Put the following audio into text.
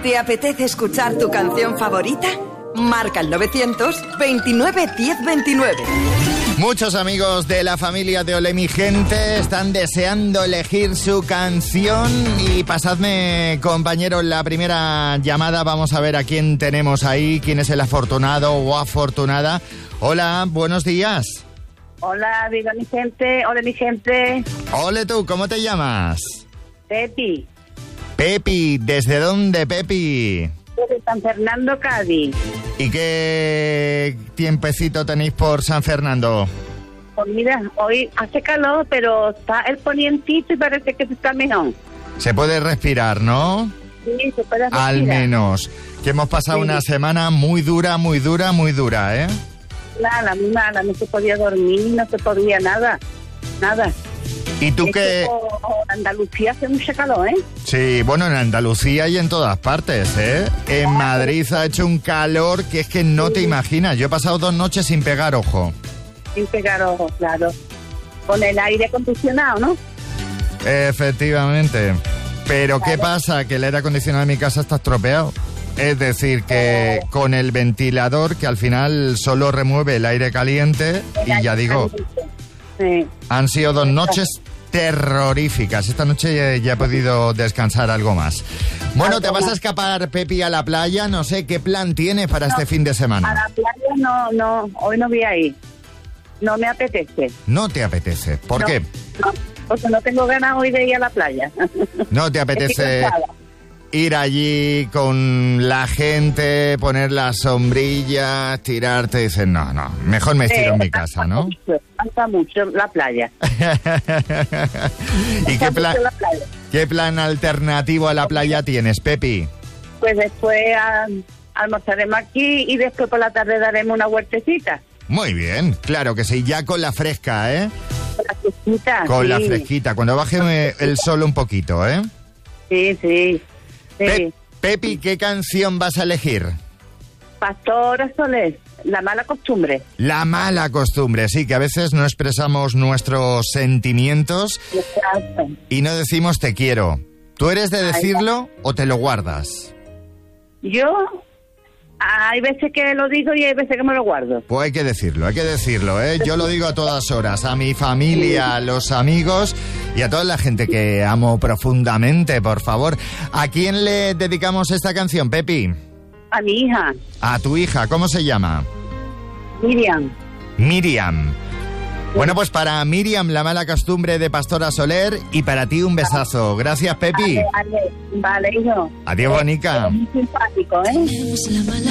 ¿Te apetece escuchar tu canción favorita? Marca el 929 10 29. Muchos amigos de la familia de Ole mi Gente están deseando elegir su canción y pasadme, compañeros, la primera llamada. Vamos a ver a quién tenemos ahí, quién es el afortunado o afortunada. Hola, buenos días. Hola, diga mi gente, hola mi gente. Ole tú, ¿cómo te llamas? Pepi. Pepi, ¿desde dónde, Pepi? Desde San Fernando, Cádiz. ¿Y qué tiempecito tenéis por San Fernando? Pues mira, hoy hace calor, pero está el ponientito y parece que está mejor. Se puede respirar, ¿no? Sí, se puede respirar. Al menos. Que hemos pasado una semana muy dura, ¿eh? Nada, muy mala, no se podía dormir, no se podía nada. ¿Y tú qué? Andalucía hace mucha calor, ¿eh? Sí, bueno, en Andalucía y en todas partes, ¿eh? En Madrid ha hecho un calor que es que no te imaginas. Yo he pasado 2 noches sin pegar ojo. Sin pegar ojo, claro. Con el aire acondicionado, ¿no? Efectivamente. Pero ¿qué pasa? Que el aire acondicionado de mi casa está estropeado. Es decir, que con el ventilador, que al final solo remueve el aire caliente, y ya digo, han sido 2 noches terroríficas. Esta noche ya he podido descansar algo más. Bueno, ¿te vas a escapar, Pepi, a la playa? No sé, ¿qué plan tienes para este fin de semana? A la playa no, hoy no voy a ir. No me apetece. ¿No te apetece? ¿Por qué? No, porque no tengo ganas hoy de ir a la playa. ¿No te apetece ir allí con la gente, poner las sombrillas, tirarte y dices, no, mejor me estiro en mi casa, ¿no? Falta mucho la playa. ¿Y qué plan alternativo a la playa tienes, Pepi? Pues después almorzaremos aquí y después por la tarde daremos una huertecita. Muy bien, claro que sí, ya con la fresca, ¿eh? Con la fresquita. Con la fresquita, cuando baje el sol un poquito, ¿eh? Sí. Pepi, ¿qué canción vas a elegir? Pastora Soler, La mala costumbre. La mala costumbre, sí, que a veces no expresamos nuestros sentimientos. Exacto. Y no decimos te quiero. ¿Tú eres de decirlo o te lo guardas? Yo, hay veces que lo digo y hay veces que me lo guardo. Pues hay que decirlo, ¿eh? Yo lo digo a todas horas, a mi familia, a los amigos y a toda la gente que amo profundamente, por favor. ¿A quién le dedicamos esta canción, Pepi? A mi hija. A tu hija, ¿cómo se llama? Miriam. Bueno, pues para Miriam, La mala costumbre de Pastora Soler, y para ti un besazo. Gracias, Pepi. Vale, hijo. Adiós, bonica. Muy simpático, ¿eh?